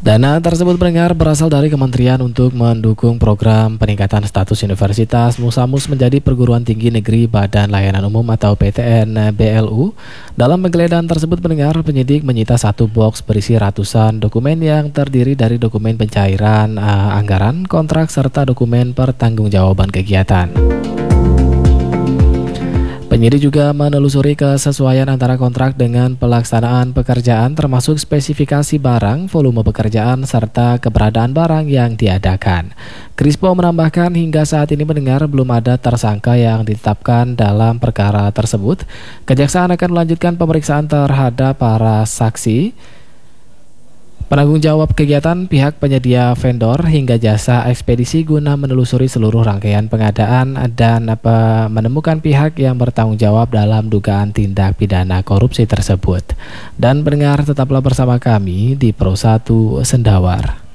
Dana tersebut pendengar berasal dari kementerian untuk mendukung program peningkatan status universitas Musamus menjadi perguruan tinggi negeri Badan Layanan Umum atau PTN BLU. Dalam penggeledahan tersebut pendengar, penyidik menyita satu box berisi ratusan dokumen yang terdiri dari dokumen pencairan anggaran, kontrak, serta dokumen pertanggungjawaban kegiatan. Penyidik juga menelusuri kesesuaian antara kontrak dengan pelaksanaan pekerjaan termasuk spesifikasi barang, volume pekerjaan, serta keberadaan barang yang diadakan. Krispo menambahkan hingga saat ini mendengar belum ada tersangka yang ditetapkan dalam perkara tersebut. Kejaksaan akan melanjutkan pemeriksaan terhadap para saksi, penanggung jawab kegiatan, pihak penyedia vendor hingga jasa ekspedisi guna menelusuri seluruh rangkaian pengadaan dan menemukan pihak yang bertanggung jawab dalam dugaan tindak pidana korupsi tersebut. Dan pendengar, tetaplah bersama kami di Pro 1 Sendawar.